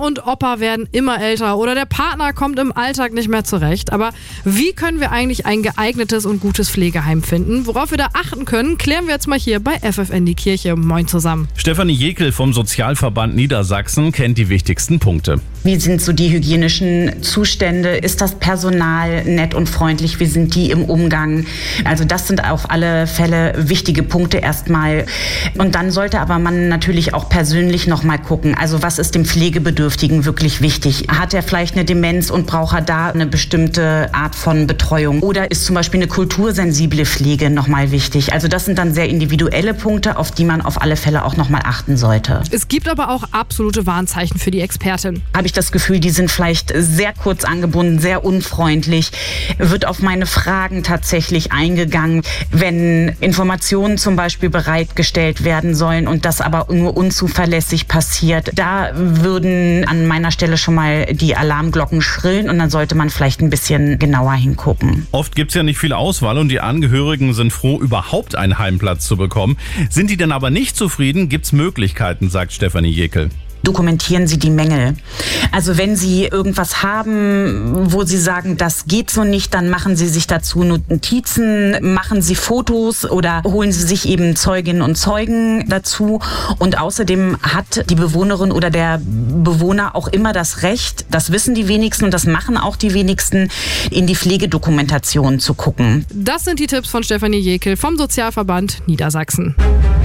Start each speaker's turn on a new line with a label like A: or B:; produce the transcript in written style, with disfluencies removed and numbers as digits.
A: und Opa werden immer älter oder der Partner kommt im Alltag nicht mehr zurecht. Aber wie können wir eigentlich ein geeignetes und gutes Pflegeheim finden? Worauf wir da achten können, klären wir jetzt mal hier bei FFN die Kirche. Moin zusammen.
B: Stefanie Jekel vom Sozialverband Niedersachsen kennt die wichtigsten Punkte.
C: Wie sind so die hygienischen Zustände? Ist das Personal nett und freundlich? Wie sind die im Umgang? Also das sind auf alle Fälle wichtige Punkte erstmal. Und dann sollte aber man natürlich auch persönlich noch mal gucken. Also was ist dem Pflegebedürftigen wirklich wichtig? Hat er vielleicht eine Demenz und braucht er da eine bestimmte Art von Betreuung? Oder ist zum Beispiel eine kultursensible Pflege noch mal wichtig? Also das sind dann sehr individuelle Punkte, auf die man auf alle Fälle auch noch mal achten sollte.
A: Es gibt aber auch absolute Warnzeichen für die Expertin.
C: Habe ich das Gefühl, die sind vielleicht sehr kurz angebunden, sehr unfreundlich, wird auf meine Fragen tatsächlich eingegangen, wenn Informationen zum Beispiel bereitgestellt werden sollen und das aber nur unzuverlässig passiert. Da würden an meiner Stelle schon mal die Alarmglocken schrillen und dann sollte man vielleicht ein bisschen genauer hingucken.
B: Oft gibt es ja nicht viel Auswahl und die Angehörigen sind froh, überhaupt einen Heimplatz zu bekommen. Sind die dann aber nicht zufrieden, gibt es Möglichkeiten, sagt Stefanie Jekel.
C: Dokumentieren Sie die Mängel. Also wenn Sie irgendwas haben, wo Sie sagen, das geht so nicht, dann machen Sie sich dazu Notizen, machen Sie Fotos oder holen Sie sich eben Zeuginnen und Zeugen dazu. Und außerdem hat die Bewohnerin oder der Bewohner auch immer das Recht, das wissen die wenigsten und das machen auch die wenigsten, in die Pflegedokumentation zu gucken.
A: Das sind die Tipps von Stefanie Jekel vom Sozialverband Niedersachsen.